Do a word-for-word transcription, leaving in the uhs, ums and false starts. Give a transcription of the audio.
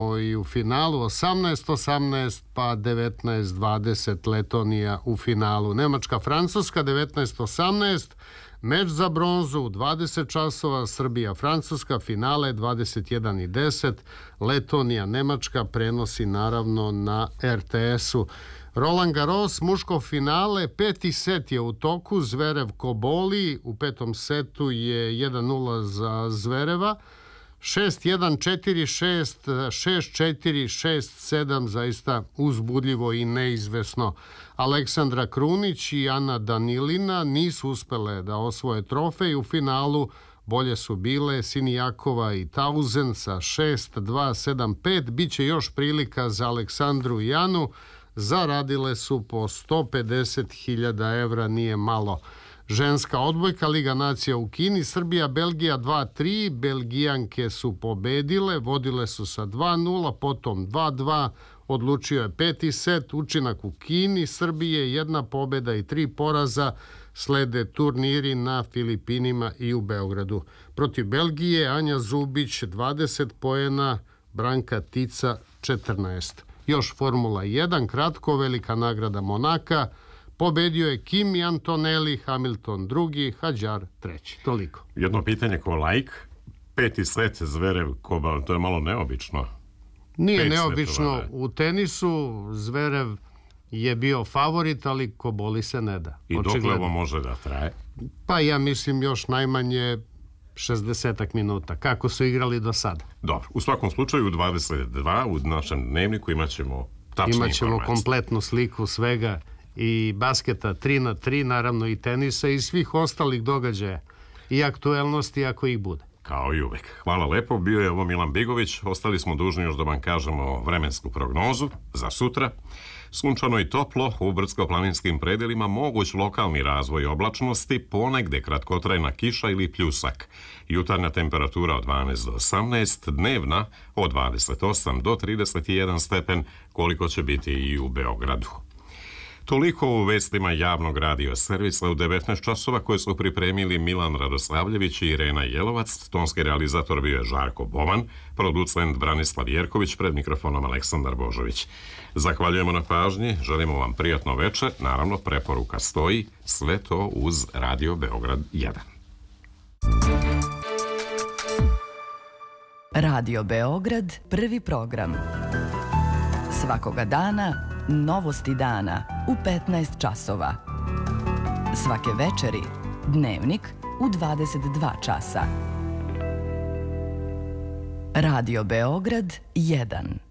i u finalu osamnaest osamnaest pa devetnaest dvadeset Letonija u finalu. Nemačka-Francuska devetnaest osamnaest, meč za bronzu u dvadeset časova, Srbija-Francuska, finale dvadeset jedan deset, Letonija-Nemačka prenosi naravno na er te esu. Roland Garros, muško finale, peti set je u toku, Zverev Koboli, u petom setu je jedan nula za Zvereva, šest jedan, četiri šest, šest četiri, šest sedam, zaista uzbudljivo i neizvesno. Aleksandra Krunić i Ana Danilina nisu uspele da osvoje trofej. U finalu bolje su bile Sinijakova i Tauzen sa šest dva, sedam pet. Biće još prilika za Aleksandru i Anu. Zaradile su po sto pedeset hiljada evra, nije malo. Ženska odbojka, Liga nacija u Kini, Srbija, Belgija dva tri, Belgijanke su pobedile, vodile su sa dva nula, potom dva dva, odlučio je peti set, učinak u Kini, Srbije, jedna pobeda i tri poraza, slede turniri na Filipinima i u Beogradu. Protiv Belgije, Anja Zubić dvadeset poena, Branka Tica četrnaest. Još Formula jedan, kratko, velika nagrada Monaka, pobedio je Kimi Antonelli, Hamilton drugi, Hadjar treći. Toliko. Jedno pitanje ko laik, peti set Zverev Kobal, to je malo neobično. Nije neobično u tenisu, Zverev je bio favorit, ali Koboli se ne da. I dokle ovo može da traje? Pa ja mislim još najmanje šezdeset minuta, kako su igrali do sada. Dobro, u svakom slučaju u dvadeset dva u našem dnevniku imat ćemo tačne imat ćemo informacije. kompletnu sliku svega i basketa tri na tri, naravno i tenisa i svih ostalih događaja i aktuelnosti ako ih bude. Kao i uvek. Hvala lepo, bio je ovo Milan Bigović. Ostali smo dužni još da vam kažemo vremensku prognozu za sutra. Sunčano i toplo, u brdsko-planinskim predelima moguć lokalni razvoj oblačnosti, ponegde kratkotrajna kiša ili pljusak. Jutarnja temperatura od dvanaest do osamnaest, dnevna od dvadeset osam do trideset jedan stepen, koliko će biti i u Beogradu. Toliko u vestima javnog radio servisa u devetnaest časova koje su pripremili Milan Radoslavljević i Irena Jelovac. Tonski realizator bio je Žarko Boman, producent Branislav Jerković, pred mikrofonom Aleksandar Božović. Zahvaljujemo na pažnji, želimo vam prijatno veče, naravno preporuka stoji, sve to uz Radio Beograd jedan. Radio Beograd, prvi program. Svakoga dana novosti dana u petnaest časova. Svake večeri dnevnik u dvadeset dva časa. Radio Beograd jedan.